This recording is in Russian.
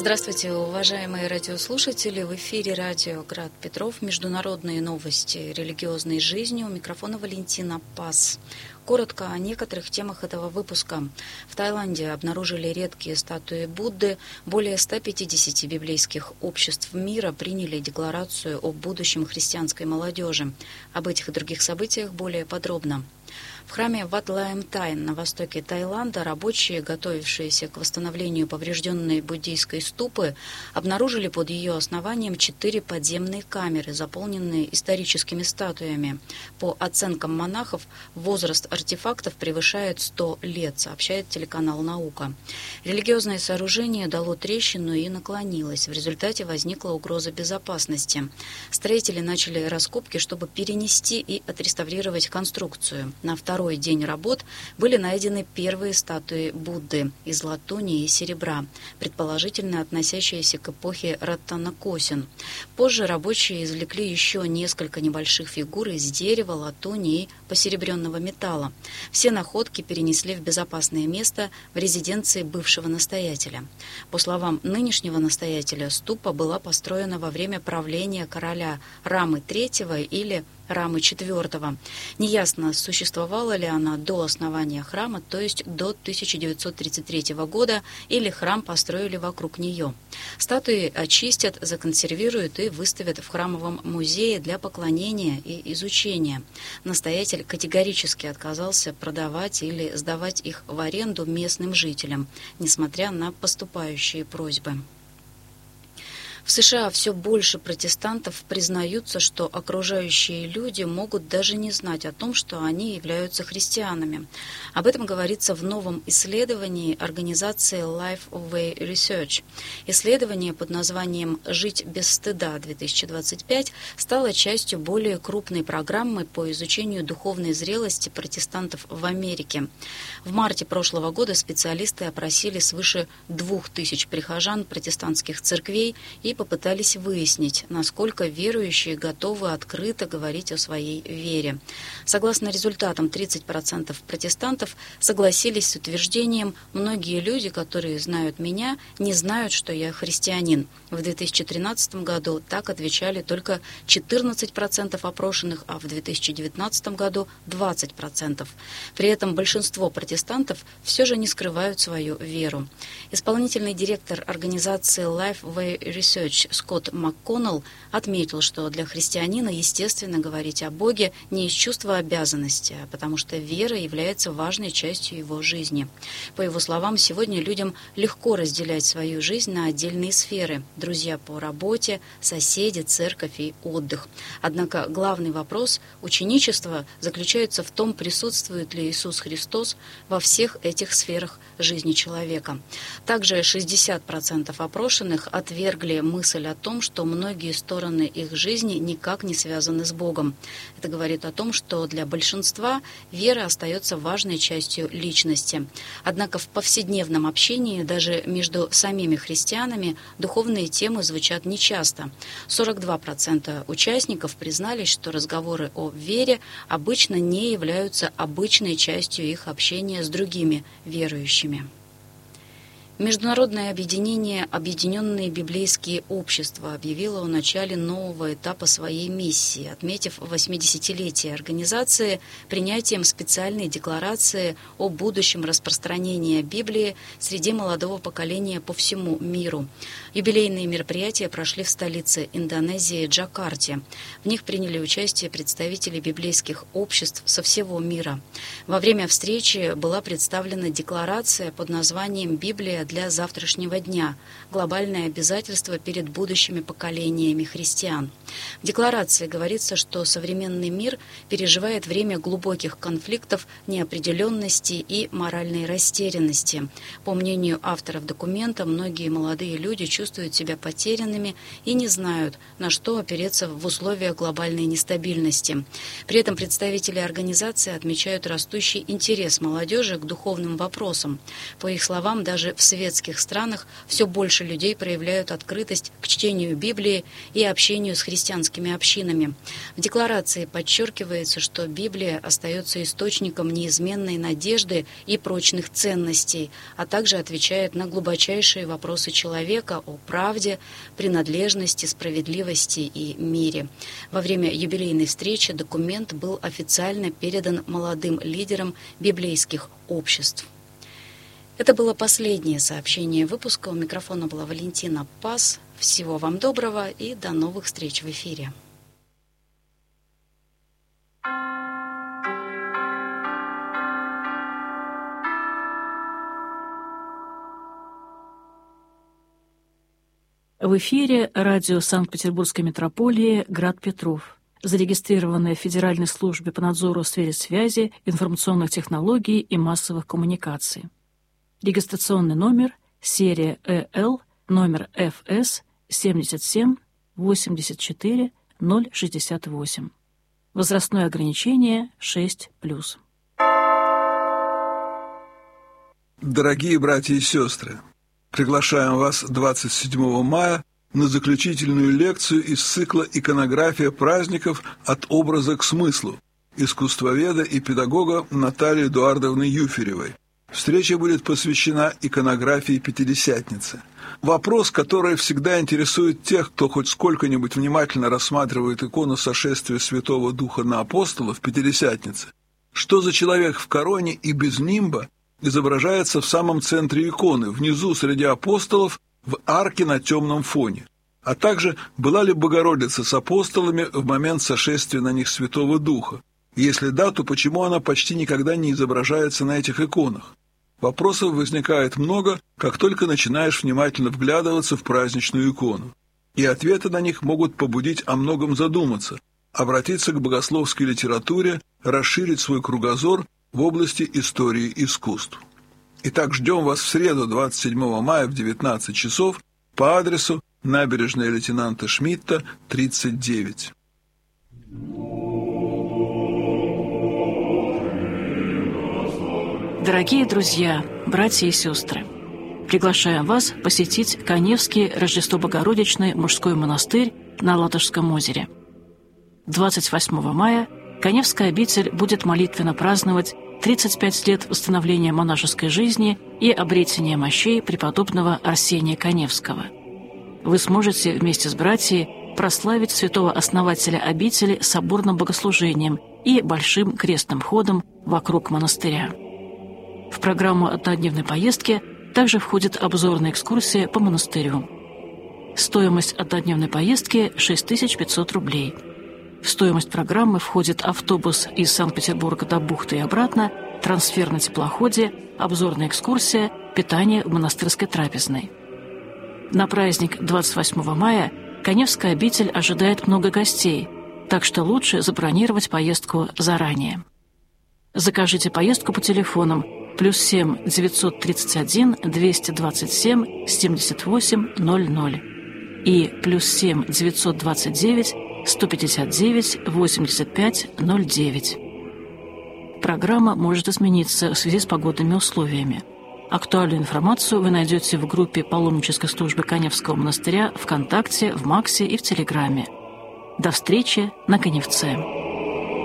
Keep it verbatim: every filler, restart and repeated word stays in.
Здравствуйте, уважаемые радиослушатели. В эфире радио «Град Петров». Международные новости религиозной жизни. У микрофона Валентина Пас. Коротко о некоторых темах этого выпуска. В Таиланде обнаружили редкие статуи Будды. Более ста пятидесяти библейских обществ мира приняли декларацию о будущем христианской молодежи. Об этих и других событиях более подробно. В храме Wat Lam Thien на востоке Таиланда рабочие, готовившиеся к восстановлению поврежденной буддийской ступы, обнаружили под ее основанием четыре подземные камеры, заполненные историческими статуями. По оценкам монахов, возраст артефактов превышает сто лет, сообщает телеканал «Наука». Религиозное сооружение дало трещину и наклонилось. В результате возникла угроза безопасности. Строители начали раскопки, чтобы перенести и отреставрировать конструкцию. На второй день работ были найдены первые статуи Будды из латуни и серебра, предположительно относящиеся к эпохе Раттанакосин. Позже рабочие извлекли еще несколько небольших фигур из дерева, латуни и посеребренного металла. Все находки перенесли в безопасное место в резиденции бывшего настоятеля. По словам нынешнего настоятеля, ступа была построена во время правления короля Рамы третьего или Рамы четвёртого. Неясно, существовала ли она до основания храма, то есть до тысяча девятьсот тридцать третьего года, или храм построили вокруг нее. Статуи очистят, законсервируют и выставят в храмовом музее для поклонения и изучения. Настоятель категорически отказался продавать или сдавать их в аренду местным жителям, несмотря на поступающие просьбы. В США все больше протестантов признаются, что окружающие люди могут даже не знать о том, что они являются христианами. Об этом говорится в новом исследовании организации Lifeway Research. Исследование под названием «Жить без стыда-две тысячи двадцать пять» стало частью более крупной программы по изучению духовной зрелости протестантов в Америке. В марте прошлого года специалисты опросили свыше двух тысяч прихожан протестантских церквей и попытались выяснить, насколько верующие готовы открыто говорить о своей вере. Согласно результатам, тридцать процентов протестантов согласились с утверждением: «Многие люди, которые знают меня, не знают, что я христианин». В две тысячи тринадцатом году так отвечали только четырнадцать процентов опрошенных, а в две тысячи девятнадцатом году двадцать процентов. При этом большинство протестантов все же не скрывают свою веру. Исполнительный директор организации Lifeway Research Скотт МакКоннелл отметил, что для христианина естественно говорить о Боге не из чувства обязанности, а потому что вера является важной частью его жизни. По его словам, сегодня людям легко разделять свою жизнь на отдельные сферы – друзья по работе, соседи, церковь и отдых. Однако главный вопрос ученичества заключается в том, присутствует ли Иисус Христос во всех этих сферах жизни человека. Также шестьдесят процентов опрошенных отвергли мысль о том, что многие стороны их жизни никак не связаны с Богом. Это говорит о том, что для большинства вера остается важной частью личности. Однако в повседневном общении, даже между самими христианами, духовные темы звучат нечасто. сорок два процента участников признались, что разговоры о вере обычно не являются обычной частью их общения с другими верующими. Международное объединение «Объединенные библейские общества» объявило о начале нового этапа своей миссии, отметив восьмидесятилетие организации принятием специальной декларации о будущем распространении Библии среди молодого поколения по всему миру. Юбилейные мероприятия прошли в столице Индонезии Джакарте. В них приняли участие представители библейских обществ со всего мира. Во время встречи была представлена декларация под названием «Библия для завтрашнего дня. Глобальное обязательство перед будущими поколениями христиан». В декларации говорится, что современный мир переживает время глубоких конфликтов, неопределенности и моральной растерянности. По мнению авторов документа, многие молодые люди чувствуют себя потерянными и не знают, на что опереться в условиях глобальной нестабильности. При этом представители организации отмечают растущий интерес молодежи к духовным вопросам. По их словам, даже в свете постсоветских странах все больше людей проявляют открытость к чтению Библии и общению с христианскими общинами. В декларации подчеркивается, что Библия остается источником неизменной надежды и прочных ценностей, а также отвечает на глубочайшие вопросы человека о правде, принадлежности, справедливости и мире. Во время юбилейной встречи документ был официально передан молодым лидерам библейских обществ. Это было последнее сообщение выпуска. У микрофона была Валентина Пас. Всего вам доброго и до новых встреч в эфире. В эфире радио Санкт-Петербургской метрополии «Град Петров», зарегистрированное в Федеральной службе по надзору в сфере связи, информационных технологий и массовых коммуникаций. Регистрационный номер, серия Э Л, номер Ф С семьдесят семь восемьдесят четыре ноль шестьдесят восемь. Возрастное ограничение шесть плюс. Дорогие братья и сестры, приглашаем вас двадцать седьмого мая на заключительную лекцию из цикла «Иконография праздников от образа к смыслу» искусствоведа и педагога Натальи Эдуардовны Юферевой. Встреча будет посвящена иконографии Пятидесятницы. Вопрос, который всегда интересует тех, кто хоть сколько-нибудь внимательно рассматривает икону сошествия Святого Духа на апостолов Пятидесятницы. Что за человек в короне и без нимба изображается в самом центре иконы, внизу среди апостолов, в арке на темном фоне? А также, была ли Богородица с апостолами в момент сошествия на них Святого Духа? Если да, то почему она почти никогда не изображается на этих иконах? Вопросов возникает много, как только начинаешь внимательно вглядываться в праздничную икону. И ответы на них могут побудить о многом задуматься, обратиться к богословской литературе, расширить свой кругозор в области истории искусств. Итак, ждем вас в среду, двадцать седьмого мая в девятнадцать часов по адресу набережная лейтенанта Шмидта, тридцать девять. Дорогие друзья, братья и сестры, приглашаем вас посетить Каневский Рождество-Богородичный мужской монастырь на Ладожском озере. двадцать восьмого мая Каневская обитель будет молитвенно праздновать тридцать пять лет восстановления монашеской жизни и обретения мощей преподобного Арсения Каневского. Вы сможете вместе с братьями прославить святого основателя обители соборным богослужением и большим крестным ходом вокруг монастыря. В программу однодневной поездки также входит обзорная экскурсия по монастырю. Стоимость однодневной поездки – шесть тысяч пятьсот рублей. В стоимость программы входит автобус из Санкт-Петербурга до бухты и обратно, трансфер на теплоходе, обзорная экскурсия, питание в монастырской трапезной. На праздник двадцать восьмого мая Каневская обитель ожидает много гостей, так что лучше забронировать поездку заранее. Закажите поездку по телефонам плюс семь девятьсот тридцать один двести двадцать семь семьдесят восемь ноль ноль и плюс семь девятьсот двадцать девять сто пятьдесят девять восемьдесят пять ноль девять. Программа может измениться в связи с погодными условиями. Актуальную информацию вы найдете в группе паломнической службы Каневского монастыря ВКонтакте, в Максе и в Телеграме. До встречи на Каневце!